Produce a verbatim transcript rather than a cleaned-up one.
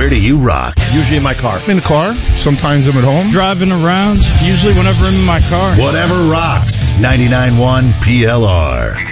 Where do you rock? Usually in my car. In the car. Sometimes I'm at home. Driving around. Usually whenever I'm in my car. Whatever rocks. ninety-nine point one P L R.